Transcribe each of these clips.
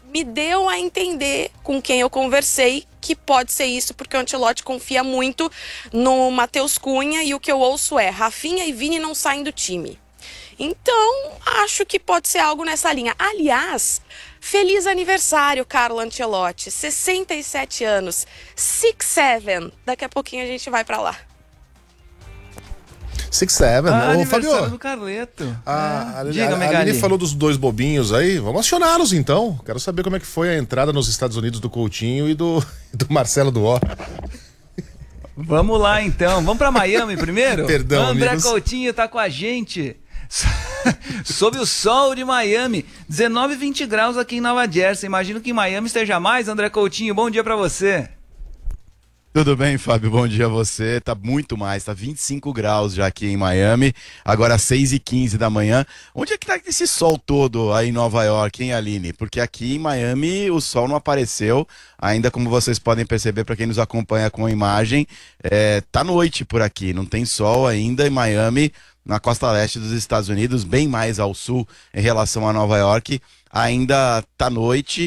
me deu a entender com quem eu conversei que pode ser isso, porque o Ancelotti confia muito no Matheus Cunha e o que eu ouço é Rafinha e Vini não saem do time. Então, acho que pode ser algo nessa linha. Aliás, feliz aniversário, Carlo Ancelotti. 67 anos. 6'7". Daqui a pouquinho a gente vai pra lá. 6'7". Aniversário Fabio, do Carleto. a Megali. Aline falou dos dois bobinhos aí. Vamos acioná-los então. Quero saber como é que foi a entrada nos Estados Unidos do Coutinho e do Marcelo Duó. Vamos lá então. Vamos pra Miami primeiro? Perdão, André amigos. Coutinho tá com a gente. Sob o sol de Miami. 19, 20 graus aqui em Nova Jersey. Imagino que em Miami esteja mais. André Coutinho, bom dia pra você. Tudo bem, Fábio? Bom dia a você. Tá muito mais, tá 25 graus já aqui em Miami, agora 6h15 da manhã. Onde é que tá esse sol todo aí em Nova York, hein, Aline? Porque aqui em Miami o sol não apareceu, ainda como vocês podem perceber, para quem nos acompanha com a imagem, tá noite por aqui, não tem sol ainda em Miami, na costa leste dos Estados Unidos, bem mais ao sul em relação a Nova York, ainda tá noite.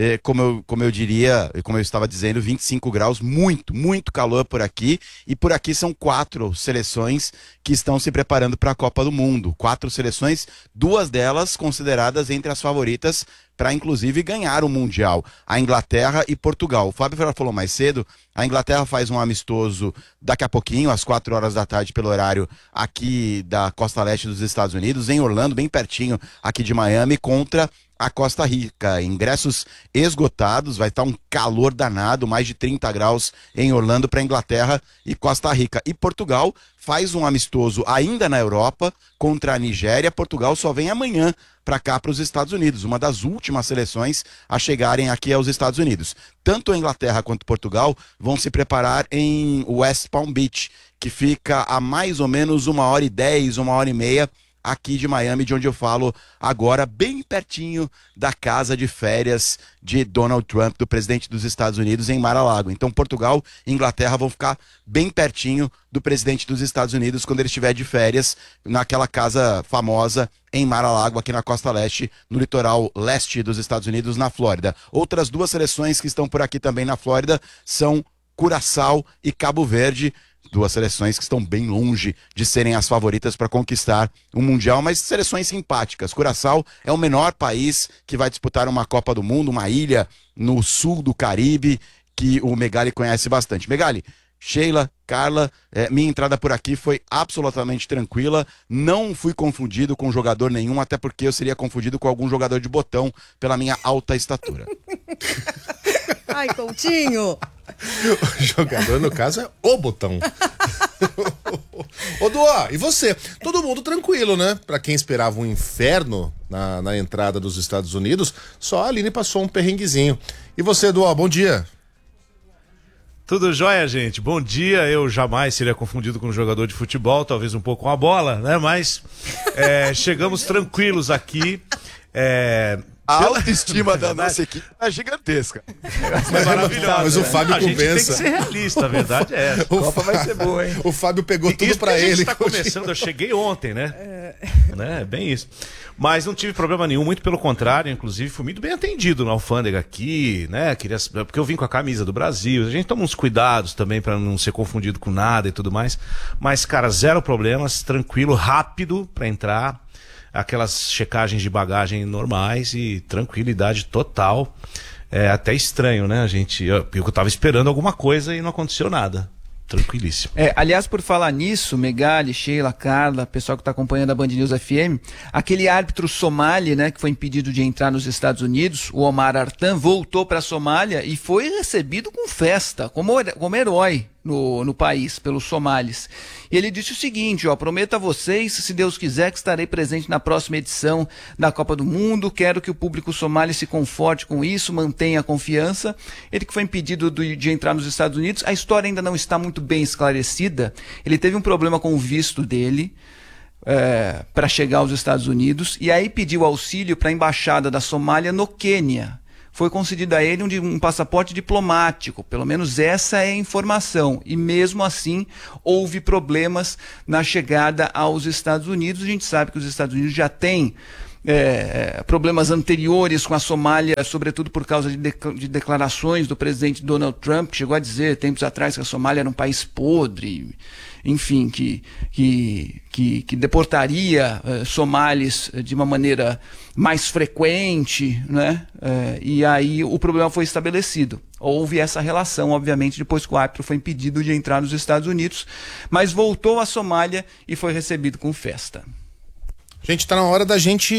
Como eu diria, como eu estava dizendo, 25 graus, muito, muito calor por aqui. E por aqui são 4 seleções que estão se preparando para a Copa do Mundo. 4 seleções, 2 delas consideradas entre as favoritas para, inclusive, ganhar o Mundial. A Inglaterra e Portugal. O Fábio falou mais cedo, a Inglaterra faz um amistoso daqui a pouquinho, às 4 horas da tarde, pelo horário aqui da costa leste dos Estados Unidos, em Orlando, bem pertinho aqui de Miami, contra a Costa Rica. Ingressos esgotados, vai estar um calor danado, mais de 30 graus em Orlando para Inglaterra e Costa Rica. E Portugal faz um amistoso ainda na Europa contra a Nigéria. Portugal só vem amanhã para cá, para os Estados Unidos, uma das últimas seleções a chegarem aqui aos Estados Unidos. Tanto a Inglaterra quanto Portugal vão se preparar em West Palm Beach, que fica a mais ou menos 1h10, 1h30 aqui de Miami, de onde eu falo agora, bem pertinho da casa de férias de Donald Trump, do presidente dos Estados Unidos, em Mar-a-Lago. Então Portugal e Inglaterra vão ficar bem pertinho do presidente dos Estados Unidos quando ele estiver de férias naquela casa famosa em Mar-a-Lago, aqui na costa leste, no litoral leste dos Estados Unidos, na Flórida. Outras 2 seleções que estão por aqui também na Flórida são Curaçao e Cabo Verde, 2 seleções que estão bem longe de serem as favoritas para conquistar o Mundial, mas seleções simpáticas. Curaçao é o menor país que vai disputar uma Copa do Mundo, uma ilha no sul do Caribe, que o Megali conhece bastante. Megali, Sheila, Carla, minha entrada por aqui foi absolutamente tranquila, não fui confundido com jogador nenhum, até porque eu seria confundido com algum jogador de botão pela minha alta estatura. Ai, Coutinho! O jogador, no caso, é o botão. Ô, Duó, e você? Todo mundo tranquilo, né? Pra quem esperava um inferno na entrada dos Estados Unidos, só a Aline passou um perrenguezinho. E você, Duó, bom dia. Tudo jóia, gente? Bom dia. Eu jamais seria confundido com um jogador de futebol, talvez um pouco com a bola, né? Mas chegamos tranquilos aqui. A autoestima da nossa equipe é gigantesca. É maravilhoso. Mas o Fábio a gente tem que compensa. ser realista, a verdade é essa. A Copa vai ser boa, hein? O Fábio pegou tudo Isso pra que a gente ele. está começando, eu cheguei ontem, né? Né? Bem isso. Mas não tive problema nenhum, muito pelo contrário, inclusive fui muito bem atendido na alfândega aqui, né? Porque eu vim com a camisa do Brasil, a gente toma uns cuidados também para não ser confundido com nada e tudo mais. Mas, cara, zero problemas, tranquilo, rápido para entrar. Aquelas checagens de bagagem normais e tranquilidade total. É até estranho, né? Eu tava esperando alguma coisa e não aconteceu nada. Tranquilíssimo. Aliás, por falar nisso, Megali, Sheila, Carla, pessoal que está acompanhando a Band News FM, aquele árbitro somali, né, que foi impedido de entrar nos Estados Unidos, o Omar Artan, voltou para a Somália e foi recebido com festa, como herói no país, pelos somalis. E ele disse o seguinte, prometo a vocês, se Deus quiser, que estarei presente na próxima edição da Copa do Mundo, quero que o público somali se conforte com isso, mantenha a confiança. Ele que foi impedido de entrar nos Estados Unidos, a história ainda não está muito bem esclarecida, ele teve um problema com o visto dele, para chegar aos Estados Unidos, e aí pediu auxílio para a Embaixada da Somália no Quênia. Foi concedido a ele um passaporte diplomático, pelo menos essa é a informação. E mesmo assim, houve problemas na chegada aos Estados Unidos. A gente sabe que os Estados Unidos já têm problemas anteriores com a Somália, sobretudo por causa de declarações do presidente Donald Trump, que chegou a dizer tempos atrás que a Somália era um país podre, enfim, que deportaria somalis de uma maneira mais frequente, né? E aí o problema foi estabelecido. Houve essa relação, obviamente, depois que o árbitro foi impedido de entrar nos Estados Unidos, mas voltou à Somália e foi recebido com festa. Gente, tá na hora da gente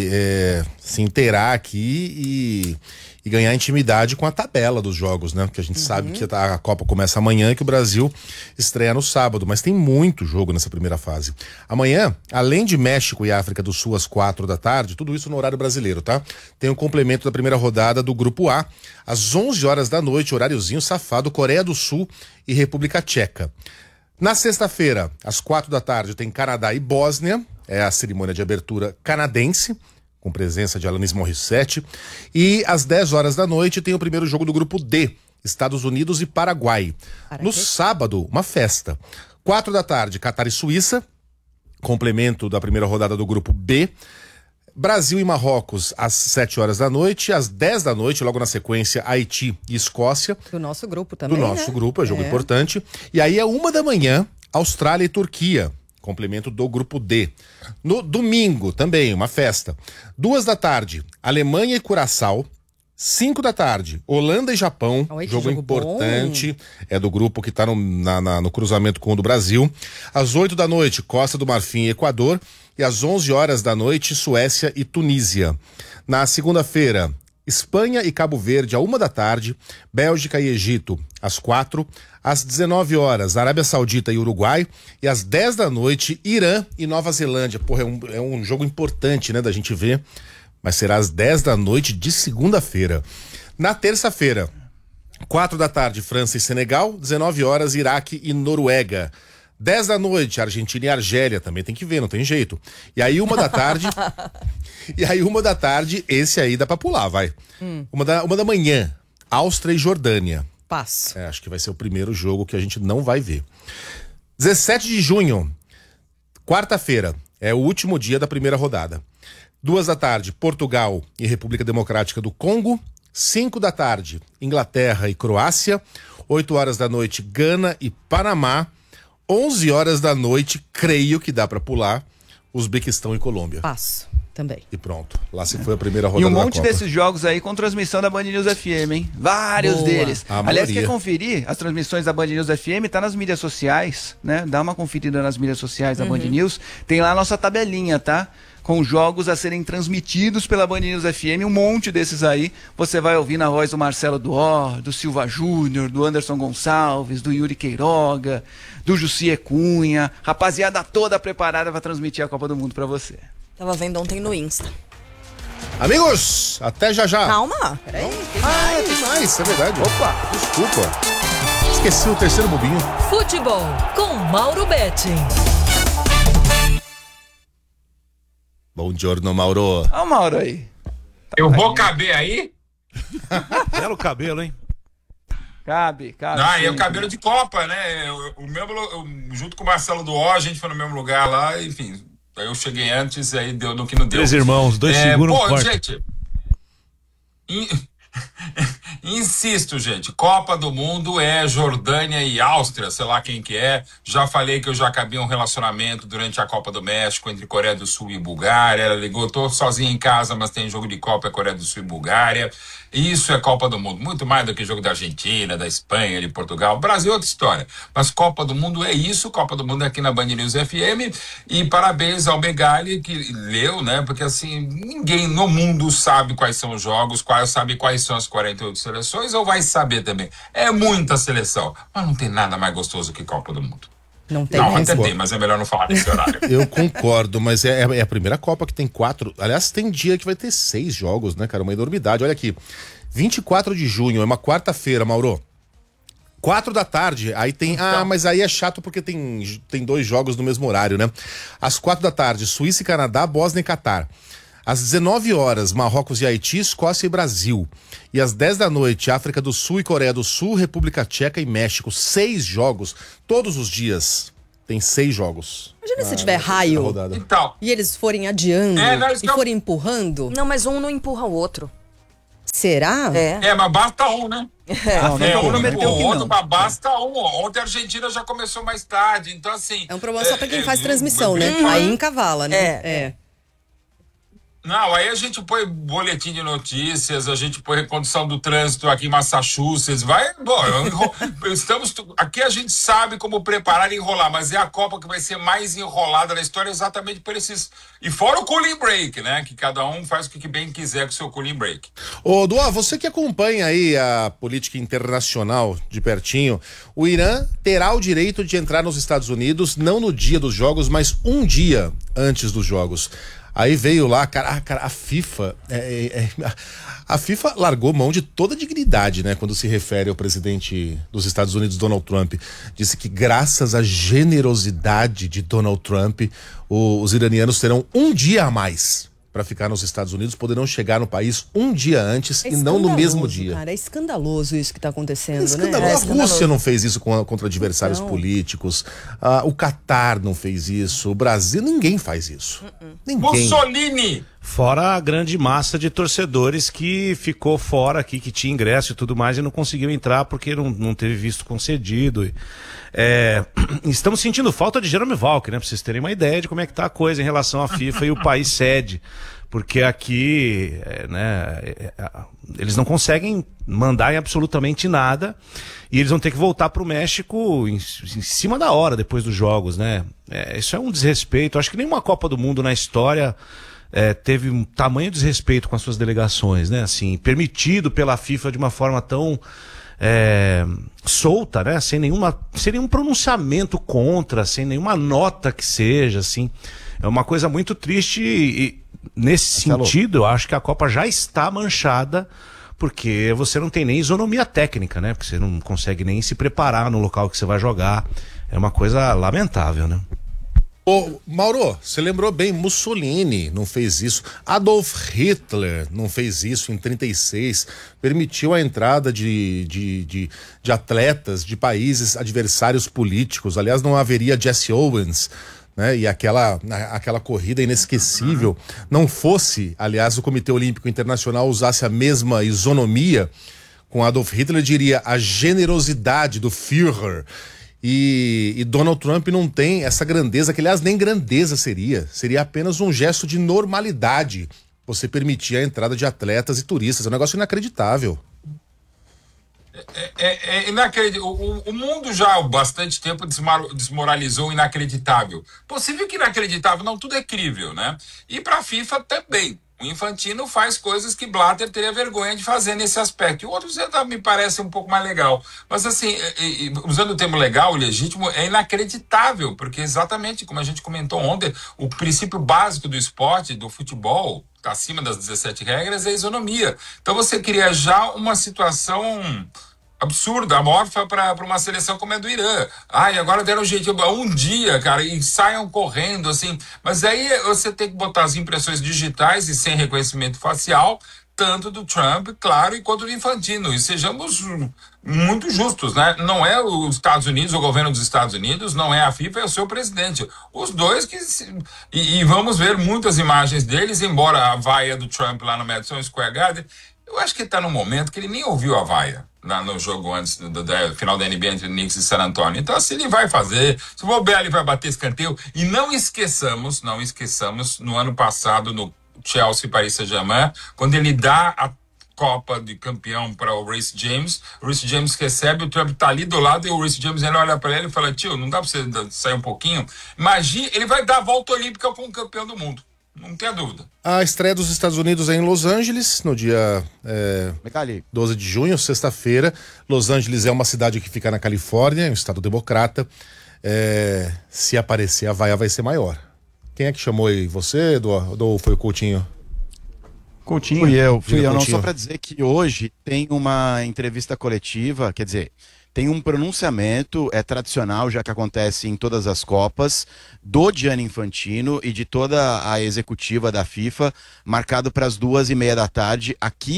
se inteirar aqui e ganhar intimidade com a tabela dos jogos, né? Porque a gente sabe que a Copa começa amanhã e que o Brasil estreia no sábado, mas tem muito jogo nessa primeira fase. Amanhã, além de México e África do Sul às 4 da tarde, tudo isso no horário brasileiro, tá? Tem o complemento da primeira rodada do Grupo A, às 11 horas da noite, horáriozinho safado, Coreia do Sul e República Tcheca. Na sexta-feira, às 4 da tarde, tem Canadá e Bósnia, é a cerimônia de abertura canadense, com presença de Alanis Morissette. E às 10 horas da noite tem o primeiro jogo do grupo D, Estados Unidos e Paraguai. No sábado, uma festa. 4 da tarde, Catar e Suíça, complemento da primeira rodada do grupo B. Brasil e Marrocos às 7 horas da noite, às 10 da noite, logo na sequência, Haiti e Escócia. Do nosso grupo também, Do nosso grupo, é jogo importante. E aí é 1 da manhã, Austrália e Turquia, complemento do grupo D. No domingo, também, uma festa. 2 da tarde, Alemanha e Curaçao. 5 da tarde, Holanda e Japão, jogo importante, bom. É do grupo que está no cruzamento com o do Brasil. Às 8 da noite, Costa do Marfim e Equador. E às 11 horas da noite, Suécia e Tunísia. Na segunda-feira, Espanha e Cabo Verde, à 1 da tarde. Bélgica e Egito, às 4. Às 19 horas, Arábia Saudita e Uruguai. E às 10 da noite, Irã e Nova Zelândia. Porra, é um jogo importante, né, da gente ver. Mas será às 10 da noite de segunda-feira. Na terça-feira, 4 da tarde, França e Senegal. 19 horas, Iraque e Noruega. 10 da noite, Argentina e Argélia. Também tem que ver, não tem jeito. E aí, 1 da tarde... E aí, 1 da tarde, esse aí dá pra pular, vai. 1 da manhã, Áustria e Jordânia. Passo. Acho que vai ser o primeiro jogo que a gente não vai ver. 17 de junho, quarta-feira, é o último dia da primeira rodada. 2 da tarde, Portugal e República Democrática do Congo. 5 da tarde, Inglaterra e Croácia. 8 horas da noite, Gana e Panamá. 11 horas da noite, creio que dá pra pular, Uzbequistão e Colômbia. Passo. Também. E pronto, lá se foi a primeira rodada. E um monte da Copa. desses jogos aí com transmissão da Band News FM, hein? Vários deles. Aliás, quer conferir as transmissões da Band News FM? Tá nas mídias sociais, né? Dá uma conferida nas mídias sociais da Band News. Tem lá a nossa tabelinha, tá? Com jogos a serem transmitidos pela Band News FM, um monte desses aí. Você vai ouvir na voz do Marcelo Duó, do Silva Júnior, do Anderson Gonçalves, do Yuri Queiroga, do Jussier Cunha. Rapaziada toda preparada para transmitir a Copa do Mundo para você. Tava vendo ontem no Insta. Amigos, até já já. Calma, peraí. Tem mais, é verdade. Opa, desculpa. Esqueci o terceiro bobinho. Futebol com Mauro Betting. Bom giorno, Mauro. Olha o Mauro aí. Eu vou caber aí? Belo cabelo, hein? Cabe. Ah, e o cabelo de Copa, né? Junto com o Marcelo Duó, a gente foi no mesmo lugar lá, enfim. Aí eu cheguei antes, aí deu no que não deu. 3 irmãos, 2 seguram pô, forte. gente... Insisto, gente, Copa do Mundo é Jordânia e Áustria, sei lá quem que é. Já falei que eu já acabei um relacionamento durante a Copa do México entre Coreia do Sul e Bulgária. Ela ligou, tô sozinha em casa, mas tem jogo de Copa, é Coreia do Sul e Bulgária. Isso é Copa do Mundo, muito mais do que jogo da Argentina, da Espanha, de Portugal. Brasil é outra história, mas Copa do Mundo é isso. Copa do Mundo é aqui na Band News FM. E parabéns ao Megali que leu, né? Porque assim, ninguém no mundo sabe quais são os jogos, sabe quais são as 48 seleções, ou vai saber também. É muita seleção, mas não tem nada mais gostoso que Copa do Mundo. Não tem. Não, até tem, mas é melhor não falar nesse horário. Eu concordo, mas é a primeira Copa que tem 4. Aliás, tem dia que vai ter 6 jogos, né, cara? Uma enormidade. Olha aqui, 24 de junho, é uma quarta-feira, Mauro. 4 da tarde, aí tem... Ah, mas aí é chato porque tem 2 jogos no mesmo horário, né? Às 4 da tarde, Suíça e Canadá, Bósnia e Catar. Às 19 horas, Marrocos e Haiti, Escócia e Brasil. E às 10 da noite, África do Sul e Coreia do Sul, República Tcheca e México. 6 jogos, todos os dias tem 6 jogos. Imagina se tiver raio rodada. Então, e eles forem adiando nós e forem empurrando. Não, mas um não empurra o outro. Será? mas basta um, né? Não, não prometeu que O outro, não. mas basta um. Ontem a Argentina já começou mais tarde, então assim... É um problema só pra quem faz transmissão, né? Aí encavala, né? Não, aí a gente põe boletim de notícias, a gente põe recondução do trânsito aqui em Massachusetts, aqui a gente sabe como preparar e enrolar, mas é a Copa que vai ser mais enrolada na história exatamente por esses... E fora o cooling break, né, que cada um faz o que bem quiser com o seu cooling break. Ô, Duá, você que acompanha aí a política internacional de pertinho, o Irã terá o direito de entrar nos Estados Unidos, não no dia dos jogos, mas um dia antes dos jogos. Aí veio lá, cara, a FIFA, a FIFA largou mão de toda a dignidade, né, quando se refere ao presidente dos Estados Unidos, Donald Trump. Disse que graças à generosidade de Donald Trump, os iranianos terão um dia a mais para ficar nos Estados Unidos, poderão chegar no país um dia antes e não no mesmo dia. Cara, é escandaloso isso que tá acontecendo, escandaloso. né? A Rússia não fez isso contra adversários políticos, o Catar não fez isso, o Brasil, ninguém faz isso. Ninguém. Mussolini! Fora a grande massa de torcedores que ficou fora aqui, que tinha ingresso e tudo mais e não conseguiu entrar porque não teve visto concedido. Estamos sentindo falta de Jerome Valcke, né? Pra vocês terem uma ideia de como é que tá a coisa em relação à FIFA e o país sede. Porque aqui, eles não conseguem mandar em absolutamente nada e eles vão ter que voltar pro México em cima da hora, depois dos jogos, né? Isso é um desrespeito. Acho que nenhuma Copa do Mundo na história teve um tamanho desrespeito com as suas delegações, né? Assim, permitido pela FIFA de uma forma tão solta, né? Sem nenhum pronunciamento contra, sem nenhuma nota que seja, assim. É uma coisa muito triste e nesse sentido, eu acho que a Copa já está manchada porque você não tem nem isonomia técnica, né? Porque você não consegue nem se preparar no local que você vai jogar. É uma coisa lamentável, né? Ô, Mauro, você lembrou bem, Mussolini não fez isso, Adolf Hitler não fez isso em 36, permitiu a entrada de atletas de países adversários políticos. Aliás, não haveria Jesse Owens, né? E aquela corrida inesquecível, não fosse, aliás, o Comitê Olímpico Internacional usasse a mesma isonomia com Adolf Hitler, diria a generosidade do Führer. E Donald Trump não tem essa grandeza, que aliás nem grandeza seria apenas um gesto de normalidade você permitir a entrada de atletas e turistas. É um negócio inacreditável. É inacreditável. O mundo já há bastante tempo desmoralizou o inacreditável. Possível que inacreditável, não, tudo é crível, né? E para a FIFA também. O Infantino faz coisas que Blatter teria vergonha de fazer nesse aspecto. E o outro me parece um pouco mais legal. Mas assim, usando o termo legal, legítimo, é inacreditável, porque exatamente como a gente comentou ontem, o princípio básico do esporte, do futebol, acima das 17 regras, é a isonomia. Então você cria já uma situação absurda, amorfa para uma seleção como a do Irã. E agora deram um jeito, um dia, cara, e saiam correndo, assim. Mas aí você tem que botar as impressões digitais e sem reconhecimento facial, tanto do Trump, claro, quanto do Infantino. E sejamos muito justos, né? Não é os Estados Unidos, o governo dos Estados Unidos, não é a FIFA, é o seu presidente. Os dois que... E vamos ver muitas imagens deles, embora a vaia do Trump lá no Madison Square Garden, eu acho que está no momento que ele nem ouviu a vaia no jogo antes do final da NBA entre Knicks e San Antonio. Então, assim, ele vai fazer. Se o bobear, ele vai bater escanteio. E não esqueçamos, no ano passado, no Chelsea Paris Saint-Germain, quando ele dá a Copa de campeão para o Reece James. O Reece James recebe, o Trump tá ali do lado, e o Reece James ele olha para ele e fala: tio, não dá para você sair um pouquinho? Imagina, ele vai dar a volta olímpica como campeão do mundo. Não tenha dúvida. A estreia dos Estados Unidos é em Los Angeles, no dia 12 de junho, sexta-feira. Los Angeles é uma cidade que fica na Califórnia, um estado democrata. Se aparecer, a vaia vai ser maior. Quem é que chamou aí? Você, ou foi o Coutinho? Coutinho. Fui eu, não, Coutinho. só para dizer que hoje tem uma entrevista coletiva, quer dizer, tem um pronunciamento, tradicional, já que acontece em todas as Copas, do Gianni Infantino e de toda a executiva da FIFA, marcado para as 2:30 da tarde, aqui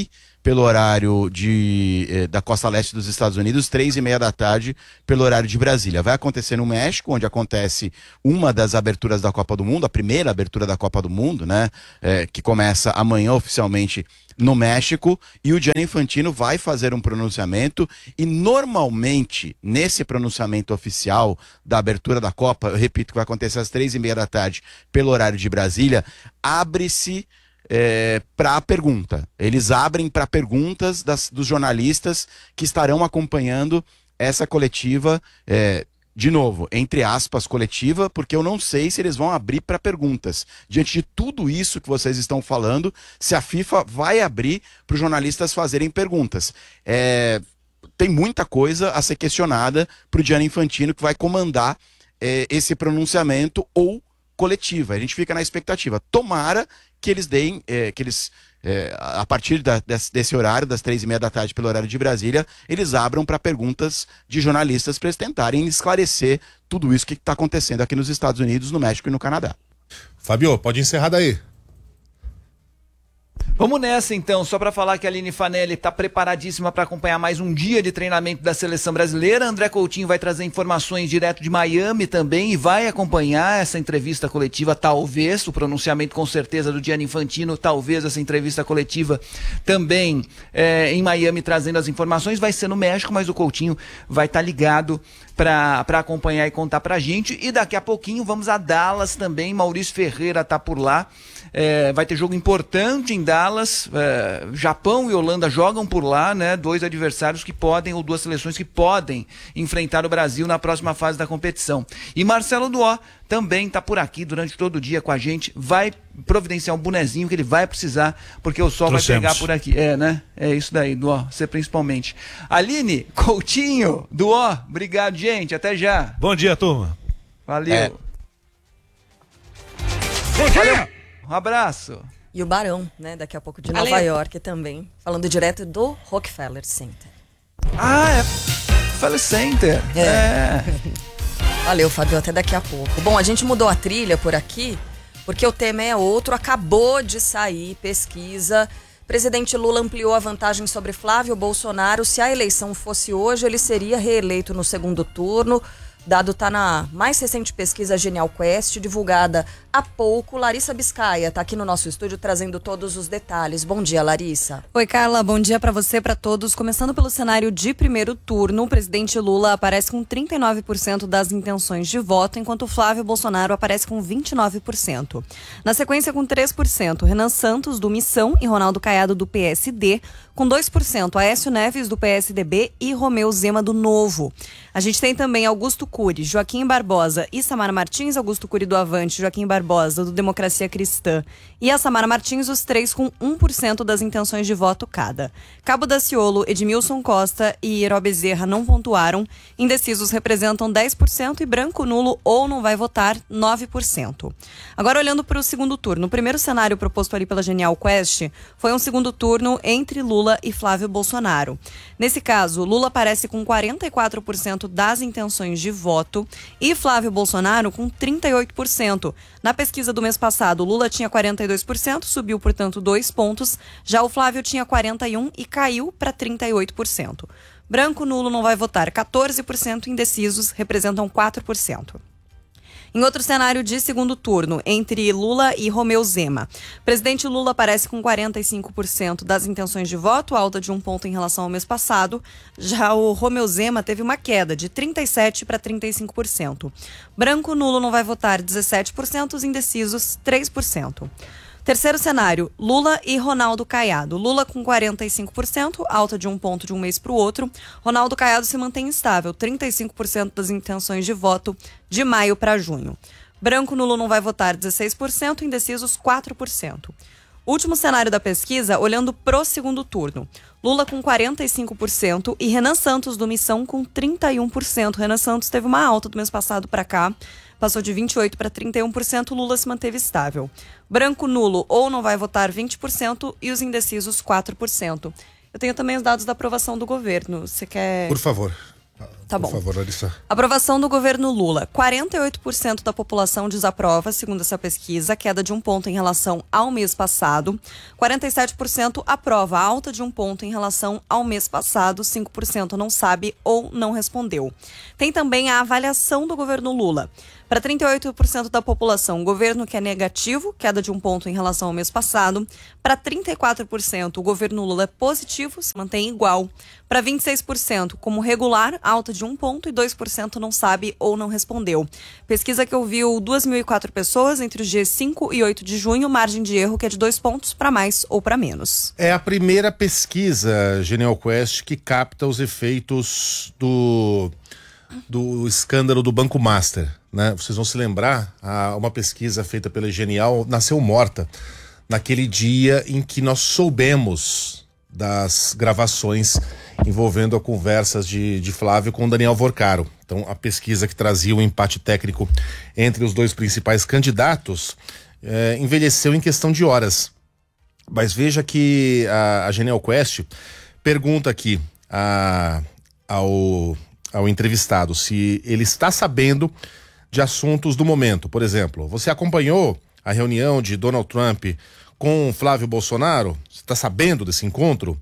pelo horário da costa leste dos Estados Unidos, 3h30 da tarde pelo horário de Brasília. Vai acontecer no México, onde acontece uma das aberturas da Copa do Mundo, a primeira abertura da Copa do Mundo, né? Que começa amanhã oficialmente no México, e o Gianni Infantino vai fazer um pronunciamento, e normalmente nesse pronunciamento oficial da abertura da Copa, eu repito que vai acontecer às 3h30 da tarde pelo horário de Brasília, abre-se para pergunta. Eles abrem para perguntas dos jornalistas que estarão acompanhando essa coletiva, de novo, entre aspas, coletiva, porque eu não sei se eles vão abrir para perguntas. Diante de tudo isso que vocês estão falando, se a FIFA vai abrir para os jornalistas fazerem perguntas. Tem muita coisa a ser questionada para o Gianni Infantino, que vai comandar esse pronunciamento ou coletiva. A gente fica na expectativa. Tomara que eles deem, a partir desse horário, das 3h30 da tarde pelo horário de Brasília, eles abram para perguntas de jornalistas para eles tentarem esclarecer tudo isso que está acontecendo aqui nos Estados Unidos, no México e no Canadá. Fabio, pode encerrar daí. Vamos nessa então, só para falar que a Aline Fanelli está preparadíssima para acompanhar mais um dia de treinamento da seleção brasileira. André Coutinho vai trazer informações direto de Miami também e vai acompanhar essa entrevista coletiva, talvez, o pronunciamento com certeza do Gianni Infantino, talvez essa entrevista coletiva também em Miami trazendo as informações. Vai ser no México, mas o Coutinho vai estar ligado para acompanhar e contar pra gente. E daqui a pouquinho vamos a Dallas também, Maurício Ferreira está por lá. Vai ter jogo importante em Dallas, Japão e Holanda jogam por lá, né? Dois adversários que podem, ou duas seleções que podem enfrentar o Brasil na próxima fase da competição. E Marcelo Duó também está por aqui durante todo o dia com a gente, vai providenciar um bonezinho que ele vai precisar, porque o sol vai pegar por aqui. Né? É isso daí, Duó, você principalmente. Aline, Coutinho, Duó, obrigado, gente, até já. Bom dia, turma. Valeu. Bom dia! Um abraço. E o Barão, né, daqui a pouco de Nova York também, falando direto do Rockefeller Center. Rockefeller Center. Valeu, Fabio, até daqui a pouco. Bom, a gente mudou a trilha por aqui, porque o tema é outro. Acabou de sair pesquisa. Presidente Lula ampliou a vantagem sobre Flávio Bolsonaro. Se a eleição fosse hoje, ele seria reeleito no segundo turno. Dado está na mais recente pesquisa Genial Quest, divulgada há pouco. Larissa Biscaia está aqui no nosso estúdio trazendo todos os detalhes. Bom dia, Larissa. Oi, Carla. Bom dia para você, para todos. Começando pelo cenário de primeiro turno, o presidente Lula aparece com 39% das intenções de voto, enquanto Flávio Bolsonaro aparece com 29%. Na sequência, com 3%, Renan Santos, do Missão, e Ronaldo Caiado, do PSD, com 2%, Aécio Neves, do PSDB, e Romeu Zema, do Novo. A gente tem também Augusto Cury, Joaquim Barbosa e Samara Martins. Augusto Cury do Avante, Joaquim Barbosa do Democracia Cristã e a Samara Martins, os três com 1% das intenções de voto cada. Cabo Daciolo, Edmilson Costa e Herói Bezerra não pontuaram. Indecisos representam 10% e branco, nulo ou não vai votar 9%. Agora olhando para o segundo turno, o primeiro cenário proposto ali pela Genial Quest foi um segundo turno entre Lula e Flávio Bolsonaro. Nesse caso, Lula aparece com 44% das intenções de voto e Flávio Bolsonaro com 38%. Na pesquisa do mês passado, Lula tinha 42%, subiu, portanto, 2 pontos. Já o Flávio tinha 41% e caiu para 38%. Branco, nulo, não vai votar 14%, indecisos representam 4%. Em outro cenário de segundo turno, entre Lula e Romeu Zema, presidente Lula aparece com 45% das intenções de voto, alta de 1 ponto em relação ao mês passado. Já o Romeu Zema teve uma queda de 37% para 35%. Branco, nulo, não vai votar 17%, os indecisos 3%. Terceiro cenário, Lula e Ronaldo Caiado. Lula com 45%, alta de 1 ponto de um mês para o outro. Ronaldo Caiado se mantém estável, 35% das intenções de voto de maio para junho. Branco, nulo, não vai votar 16%, indecisos 4%. Último cenário da pesquisa, olhando pro segundo turno. Lula com 45% e Renan Santos do Missão com 31%. Renan Santos teve uma alta do mês passado para cá, passou de 28% para 31%, Lula se manteve estável. Branco, nulo ou não vai votar 20% e os indecisos 4%. Eu tenho também os dados da aprovação do governo. Você quer... Por favor. Tá bom. Por favor, Larissa. Aprovação do governo Lula. 48% da população desaprova, segundo essa pesquisa, queda de 1 ponto em relação ao mês passado. 47% aprova, alta de 1 ponto em relação ao mês passado. 5% não sabe ou não respondeu. Tem também a avaliação do governo Lula. Para 38% da população, o governo que é negativo, queda de 1 ponto em relação ao mês passado. Para 34%, o governo Lula é positivo, se mantém igual. Para 26%, como regular, alta de 1 ponto, e 2% não sabe ou não respondeu. Pesquisa que ouviu 2.004 pessoas entre os dias 5 e 8 de junho, margem de erro que é de 2 pontos para mais ou para menos. É a primeira pesquisa, Genial Quest, que capta os efeitos do escândalo do Banco Master, né? Vocês vão se lembrar, uma pesquisa feita pela Genial nasceu morta naquele dia em que nós soubemos das gravações envolvendo a conversas de Flávio com Daniel Vorcaro. Então, a pesquisa que trazia o empate técnico entre os dois principais candidatos envelheceu em questão de horas. Mas veja que a Genial Quest pergunta aqui ao entrevistado se ele está sabendo de assuntos do momento. Por exemplo, você acompanhou a reunião de Donald Trump com Flávio Bolsonaro? Você está sabendo desse encontro?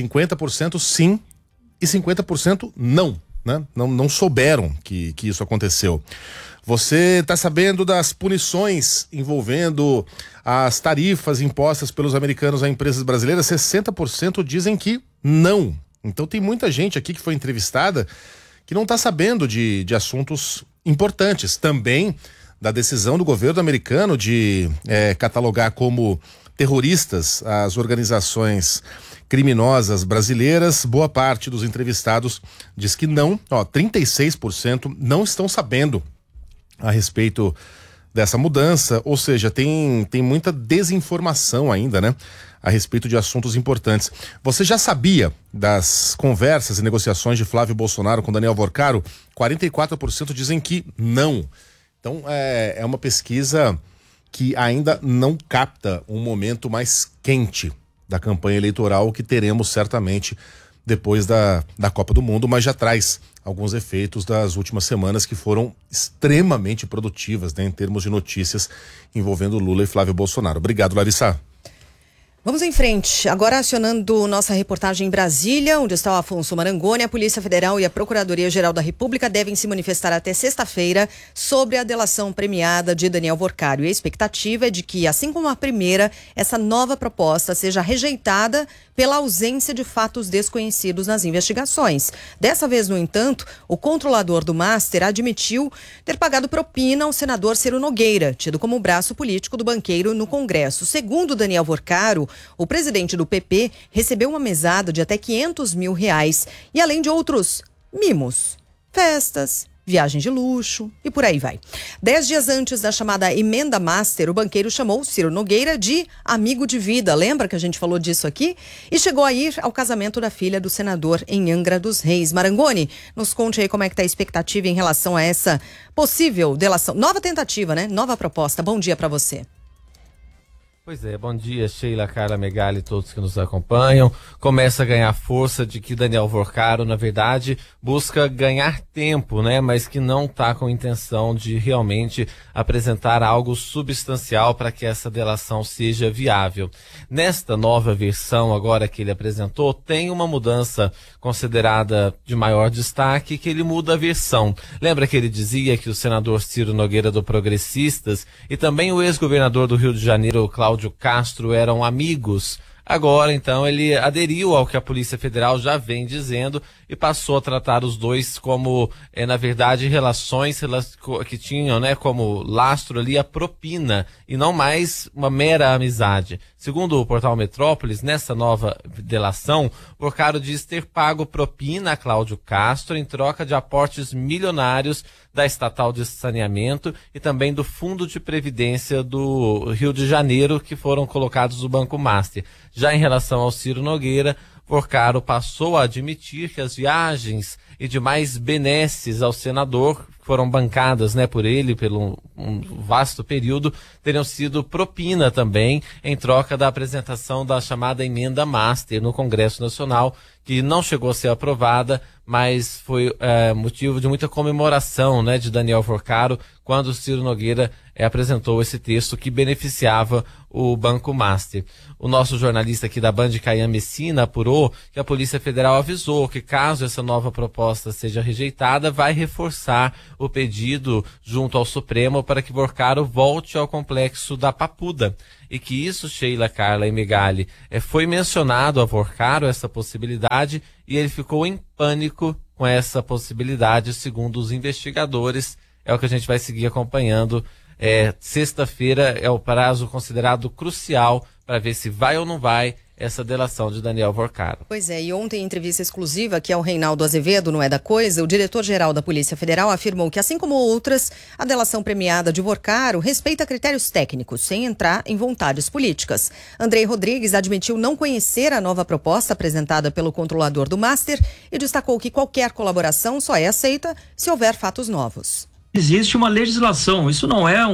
50% sim e 50% não, né? Não souberam que isso aconteceu. Você está sabendo das punições envolvendo as tarifas impostas pelos americanos a empresas brasileiras? 60% dizem que não. Então tem muita gente aqui que foi entrevistada que não está sabendo de assuntos importantes. Também da decisão do governo americano de catalogar como terroristas as organizações criminosas brasileiras. Boa parte dos entrevistados diz que não. 36% não estão sabendo a respeito dessa mudança, ou seja, tem muita desinformação ainda, né, a respeito de assuntos importantes. Você já sabia das conversas e negociações de Flávio Bolsonaro com Daniel Vorcaro? 44% dizem que não. Então é uma pesquisa que ainda não capta um momento mais quente da campanha eleitoral que teremos certamente depois da Copa do Mundo, mas já traz alguns efeitos das últimas semanas que foram extremamente produtivas, né, em termos de notícias envolvendo Lula e Flávio Bolsonaro. Obrigado, Larissa. Vamos em frente. Agora acionando nossa reportagem em Brasília, onde está o Afonso Marangoni, a Polícia Federal e a Procuradoria-Geral da República devem se manifestar até sexta-feira sobre a delação premiada de Daniel Vorcaro. E a expectativa é de que, assim como a primeira, essa nova proposta seja rejeitada pela ausência de fatos desconhecidos nas investigações. Dessa vez, no entanto, o controlador do Master admitiu ter pagado propina ao senador Ciro Nogueira, tido como braço político do banqueiro no Congresso. Segundo Daniel Vorcaro, o presidente do PP recebeu uma mesada de até R$500 mil e além de outros mimos, festas, viagens de luxo e por aí vai. 10 dias antes da chamada emenda Master, o banqueiro chamou Ciro Nogueira de amigo de vida. Lembra que a gente falou disso aqui? E chegou a ir ao casamento da filha do senador em Angra dos Reis. Marangoni, nos conte aí como é que está a expectativa em relação a essa possível delação. Nova tentativa, né? Nova proposta. Bom dia para você. Pois é, bom dia, Sheila, Carla, Megali, todos que nos acompanham. Começa a ganhar força de que Daniel Vorcaro, na verdade, busca ganhar tempo, né? Mas que não está com intenção de realmente apresentar algo substancial para que essa delação seja viável. Nesta nova versão agora que ele apresentou, tem uma mudança considerada de maior destaque, que ele muda a versão. Lembra que ele dizia que o senador Ciro Nogueira do Progressistas e também o ex-governador do Rio de Janeiro, Cláudio Castro, eram amigos? Agora, então, ele aderiu ao que a Polícia Federal já vem dizendo e passou a tratar os dois como, na verdade, relações que tinham, né, como lastro ali a propina e não mais uma mera amizade. Segundo o portal Metrópolis, nessa nova delação, Vorcaro diz ter pago propina a Cláudio Castro em troca de aportes milionários da estatal de saneamento e também do Fundo de Previdência do Rio de Janeiro, que foram colocados no Banco Master. Já em relação ao Ciro Nogueira, Vorcaro passou a admitir que as viagens e demais benesses ao senador foram bancadas, né, por ele pelo um vasto período, teriam sido propina também em troca da apresentação da chamada emenda Master no Congresso Nacional, que não chegou a ser aprovada, mas foi motivo de muita comemoração, né, de Daniel Porcaro, quando o Ciro Nogueira apresentou esse texto que beneficiava o Banco Master. O nosso jornalista aqui da Band, Caian Messina, apurou que a Polícia Federal avisou que, caso essa nova proposta seja rejeitada, vai reforçar o pedido junto ao Supremo para que Porcaro volte ao complexo da Papuda. E que isso, Sheila, Carla e Megali, foi mencionado a Porcaro, essa possibilidade, e ele ficou em pânico com essa possibilidade, segundo os investigadores. É o que a gente vai seguir acompanhando. Sexta-feira é o prazo considerado crucial para ver se vai ou não vai essa delação de Daniel Porcaro. Pois é, e ontem em entrevista exclusiva que é o Reinaldo Azevedo, Não é da Coisa, o diretor-geral da Polícia Federal afirmou que, assim como outras, a delação premiada de Porcaro respeita critérios técnicos, sem entrar em vontades políticas. Andrei Rodrigues admitiu não conhecer a nova proposta apresentada pelo controlador do Master e destacou que qualquer colaboração só é aceita se houver fatos novos. Existe uma legislação, isso não é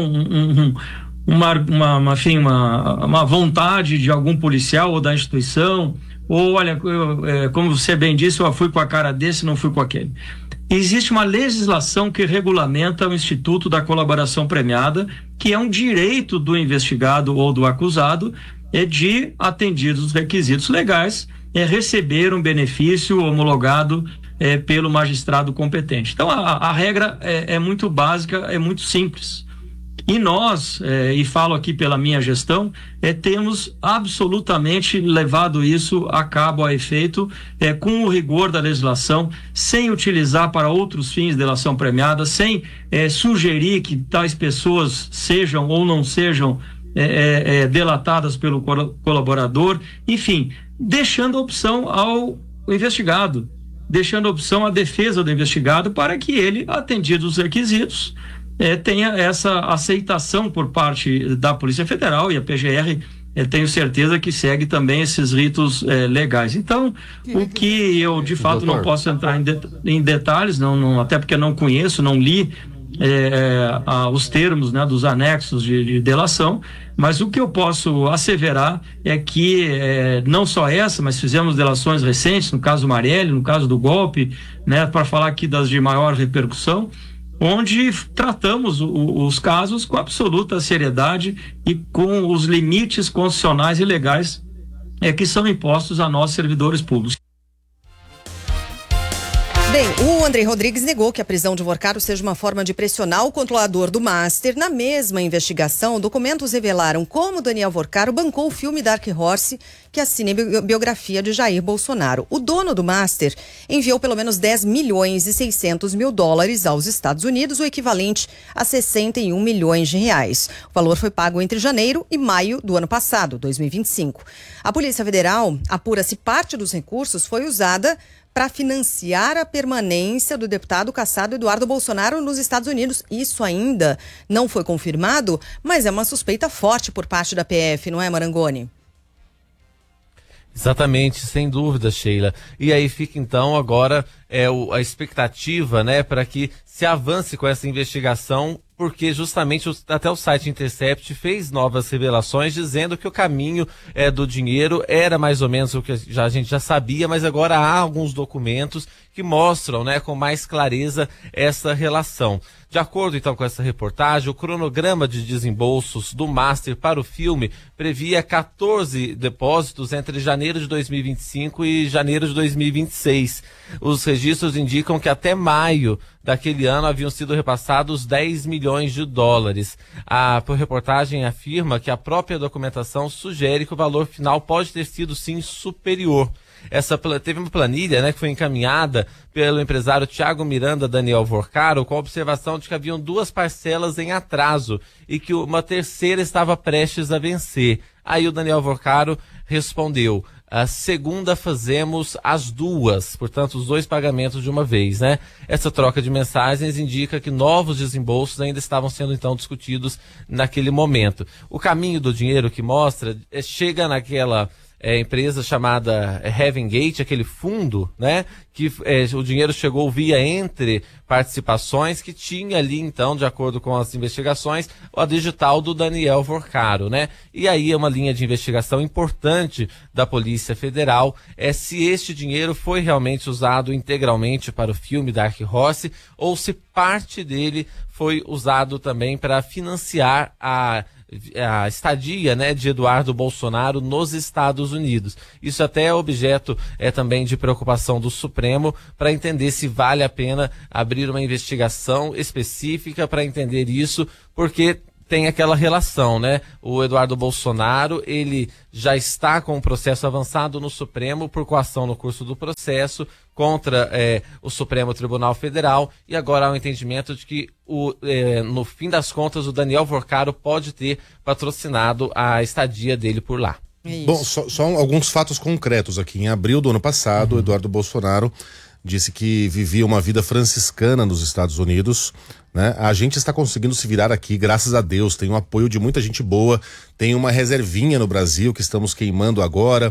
uma vontade de algum policial ou da instituição, ou olha, como você bem disse, eu fui com a cara desse, não fui com aquele. Existe uma legislação que regulamenta o Instituto da Colaboração Premiada, que é um direito do investigado ou do acusado de, atendidos os requisitos legais, receber um benefício homologado pelo magistrado competente. Então a regra é muito básica, é muito simples. E nós, e falo aqui pela minha gestão, temos absolutamente levado isso a cabo, a efeito, com o rigor da legislação, sem utilizar para outros fins de delação premiada, sem sugerir que tais pessoas sejam ou não sejam delatadas pelo colaborador, enfim, deixando a opção ao investigado, deixando a opção à defesa do investigado para que ele, atendidos os requisitos, tenha essa aceitação por parte da Polícia Federal, e a PGR tenho certeza que segue também esses ritos legais. Então, o que eu de fato não posso entrar em detalhes, não, até porque não conheço, não li os termos, né, dos anexos de delação, mas o que eu posso asseverar é que não só essa, mas fizemos delações recentes, no caso Marielle, no caso do golpe, né, para falar aqui das de maior repercussão, onde tratamos os casos com absoluta seriedade e com os limites constitucionais e legais que são impostos a nós, servidores públicos. Bem, o Andrei Rodrigues negou que a prisão de Porcaro seja uma forma de pressionar o controlador do Master. Na mesma investigação, documentos revelaram como Daniel Porcaro bancou o filme Dark Horse, que assina a biografia de Jair Bolsonaro. O dono do Master enviou pelo menos 10 milhões e 600 mil dólares aos Estados Unidos, o equivalente a 61 milhões de reais. O valor foi pago entre janeiro e maio do ano passado, 2025. A Polícia Federal apura se parte dos recursos foi usada para financiar a permanência do deputado cassado Eduardo Bolsonaro nos Estados Unidos. Isso ainda não foi confirmado, mas é uma suspeita forte por parte da PF, não é, Marangoni? Exatamente, sem dúvida, Sheila. E aí fica então agora a expectativa, né, para que se avance com essa investigação, porque justamente até o site Intercept fez novas revelações dizendo que o caminho do dinheiro era mais ou menos o que a gente já sabia, mas agora há alguns documentos que mostram, né, com mais clareza essa relação. De acordo então com essa reportagem, o cronograma de desembolsos do Master para o filme previa 14 depósitos entre janeiro de 2025 e janeiro de 2026. Os registros indicam que até maio daquele ano haviam sido repassados 10 milhões de dólares. A reportagem afirma que a própria documentação sugere que o valor final pode ter sido sim superior. Teve uma planilha, né, que foi encaminhada pelo empresário Thiago Miranda Daniel Porcaro com a observação de que haviam 2 parcelas em atraso e que uma terceira estava prestes a vencer. Aí o Daniel Porcaro respondeu: a segunda fazemos as 2, portanto os 2 pagamentos de uma vez, né? Essa troca de mensagens indica que novos desembolsos ainda estavam sendo então discutidos naquele momento. O caminho do dinheiro que mostra chega naquela empresa chamada Heaven Gate, aquele fundo, né? Que o dinheiro chegou via entre participações, que tinha ali, então, de acordo com as investigações, a digital do Daniel Vorcaro, né? E aí é uma linha de investigação importante da Polícia Federal, se este dinheiro foi realmente usado integralmente para o filme Dark Horse, ou se parte dele foi usado também para financiar a estadia, né, de Eduardo Bolsonaro nos Estados Unidos. Isso até é objeto também de preocupação do Supremo, para entender se vale a pena abrir uma investigação específica para entender isso, porque tem aquela relação, né? O Eduardo Bolsonaro, ele já está com um processo avançado no Supremo por coação no curso do processo contra o Supremo Tribunal Federal, e agora há um entendimento de que, no fim das contas, o Daniel Vorcaro pode ter patrocinado a estadia dele por lá. Bom, só alguns fatos concretos aqui. Em abril do ano passado, Eduardo Bolsonaro disse que vivia uma vida franciscana nos Estados Unidos, né? A gente está conseguindo se virar aqui, graças a Deus, tem o apoio de muita gente boa, tem uma reservinha no Brasil que estamos queimando agora,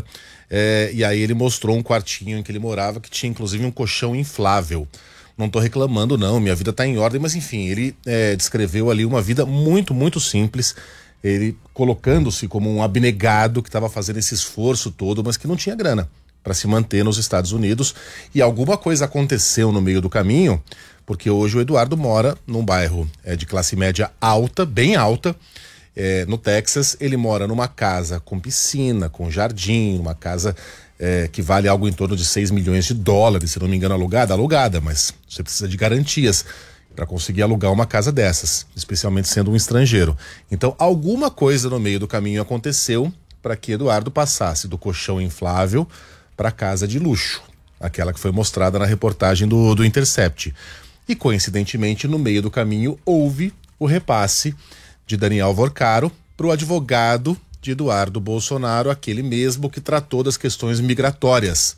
e aí ele mostrou um quartinho em que ele morava, que tinha inclusive um colchão inflável. Não tô reclamando não, minha vida tá em ordem, mas enfim, ele descreveu ali uma vida muito, muito simples, ele colocando-se como um abnegado que estava fazendo esse esforço todo, mas que não tinha grana para se manter nos Estados Unidos, e alguma coisa aconteceu no meio do caminho, porque hoje o Eduardo mora num bairro de classe média alta, bem alta, no Texas. Ele mora numa casa com piscina, com jardim, uma casa que vale algo em torno de 6 milhões de dólares, se não me engano, alugada, mas você precisa de garantias para conseguir alugar uma casa dessas, especialmente sendo um estrangeiro. Então, alguma coisa no meio do caminho aconteceu para que Eduardo passasse do colchão inflável para a casa de luxo, aquela que foi mostrada na reportagem do Intercept. E, coincidentemente, no meio do caminho, houve o repasse de Daniel Vorcaro para o advogado de Eduardo Bolsonaro, aquele mesmo que tratou das questões migratórias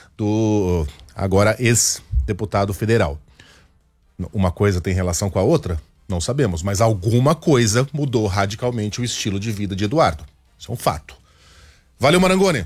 do agora ex-deputado federal. Uma coisa tem relação com a outra? Não sabemos, mas alguma coisa mudou radicalmente o estilo de vida de Eduardo. Isso é um fato. Valeu, Marangoni.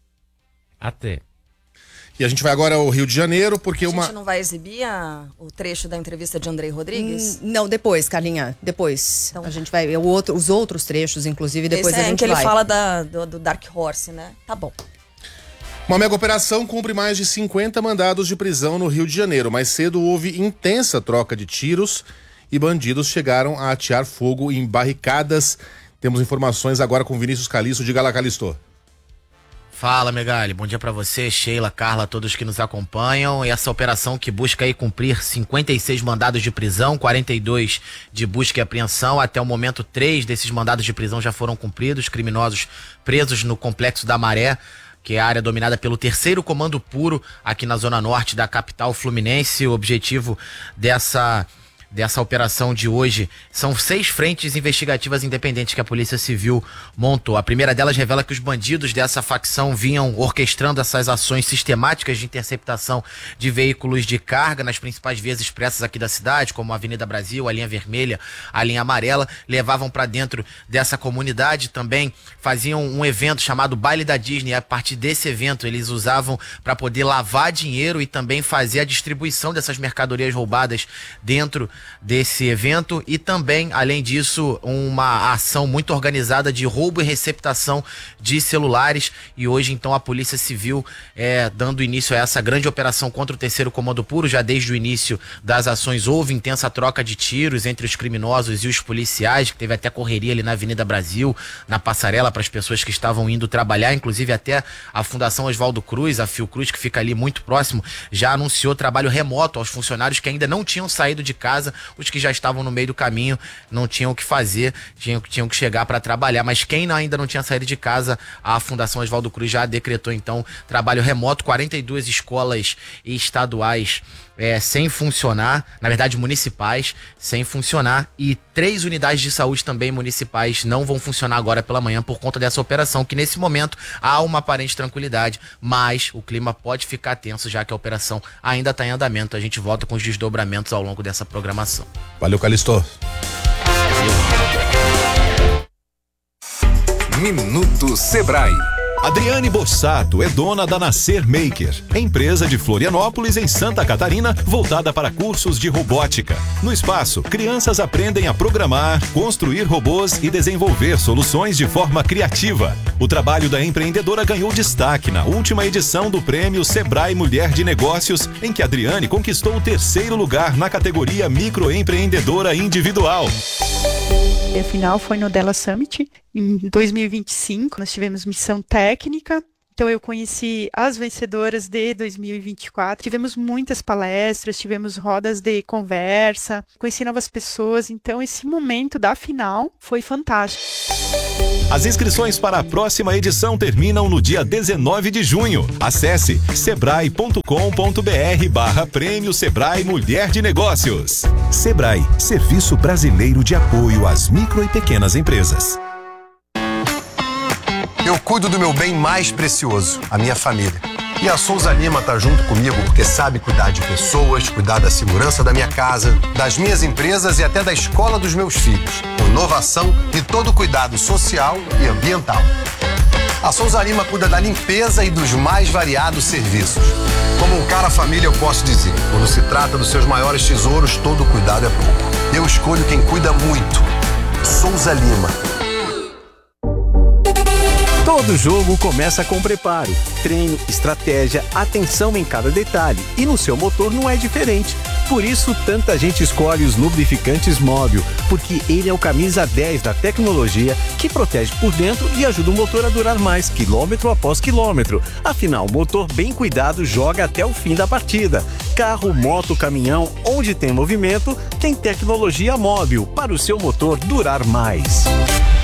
Até. E a gente vai agora ao Rio de Janeiro, porque a gente não vai exibir o trecho da entrevista de Andrei Rodrigues? Não, depois, Carlinha, depois. Então, a gente vai, os outros trechos, inclusive, depois a gente vai. Que ele fala do Dark Horse, né? Tá bom. Uma mega operação cumpre mais de 50 mandados de prisão no Rio de Janeiro. Mais cedo houve intensa troca de tiros e bandidos chegaram a atear fogo em barricadas. Temos informações agora com Vinícius Calisto. Diga lá, Calisto. Fala, Megali, bom dia pra você, Sheila, Carla, todos que nos acompanham. E essa operação que busca aí cumprir 56 mandados de prisão, 42 de busca e apreensão. Até o momento, 3 desses mandados de prisão já foram cumpridos, criminosos presos no Complexo da Maré, que é a área dominada pelo 3º Comando Puro aqui na zona norte da capital fluminense. O objetivo dessa operação de hoje são 6 frentes investigativas independentes que a Polícia Civil montou. A primeira delas revela que os bandidos dessa facção vinham orquestrando essas ações sistemáticas de interceptação de veículos de carga nas principais vias expressas aqui da cidade, como a Avenida Brasil, a linha vermelha, a linha amarela, levavam para dentro dessa comunidade. Também faziam um evento chamado Baile da Disney. A partir desse evento eles usavam para poder lavar dinheiro e também fazer a distribuição dessas mercadorias roubadas dentro desse evento. E também, além disso, uma ação muito organizada de roubo e receptação de celulares. E hoje, então, a Polícia Civil dando início a essa grande operação contra o 3º Comando Puro. Já desde o início das ações houve intensa troca de tiros entre os criminosos e os policiais, que teve até correria ali na Avenida Brasil, na passarela, para as pessoas que estavam indo trabalhar. Inclusive até a Fundação Oswaldo Cruz, a Fiocruz, que fica ali muito próximo, já anunciou trabalho remoto aos funcionários que ainda não tinham saído de casa. Os que já estavam no meio do caminho não tinham o que fazer, tinham que chegar para trabalhar. Mas quem ainda não tinha saído de casa, a Fundação Oswaldo Cruz já decretou então trabalho remoto. 42 escolas estaduais sem funcionar, na verdade municipais sem funcionar, e 3 unidades de saúde também municipais não vão funcionar agora pela manhã por conta dessa operação, que nesse momento há uma aparente tranquilidade, mas o clima pode ficar tenso, já que a operação ainda está em andamento. A gente volta com os desdobramentos ao longo dessa programação. Valeu, Calisto. Minuto Sebrae. Adriane Bossato é dona da Nascer Maker, empresa de Florianópolis, em Santa Catarina, voltada para cursos de robótica. No espaço, crianças aprendem a programar, construir robôs e desenvolver soluções de forma criativa. O trabalho da empreendedora ganhou destaque na última edição do Prêmio Sebrae Mulher de Negócios, em que Adriane conquistou o 3º lugar na categoria Microempreendedora Individual. A final foi no Della Summit, em 2025, nós tivemos missão técnica, então eu conheci as vencedoras de 2024, tivemos muitas palestras, tivemos rodas de conversa, conheci novas pessoas, então esse momento da final foi fantástico. As inscrições para a próxima edição terminam no dia 19 de junho. Acesse sebrae.com.br/Prêmio Sebrae Mulher de Negócios. Sebrae, Serviço Brasileiro de Apoio às Micro e Pequenas Empresas. Eu cuido do meu bem mais precioso, a minha família. E a Souza Lima tá junto comigo porque sabe cuidar de pessoas, cuidar da segurança da minha casa, das minhas empresas e até da escola dos meus filhos. Com inovação e todo cuidado social e ambiental. A Souza Lima cuida da limpeza e dos mais variados serviços. Como um cara família, eu posso dizer, quando se trata dos seus maiores tesouros, todo cuidado é pouco. Eu escolho quem cuida muito. Souza Lima. Todo jogo começa com preparo, treino, estratégia, atenção em cada detalhe. E no seu motor não é diferente. Por isso, tanta gente escolhe os lubrificantes Móbil, porque ele é o camisa 10 da tecnologia que protege por dentro e ajuda o motor a durar mais, quilômetro após quilômetro. Afinal, o motor bem cuidado joga até o fim da partida. Carro, moto, caminhão, onde tem movimento, tem tecnologia Móbil para o seu motor durar mais.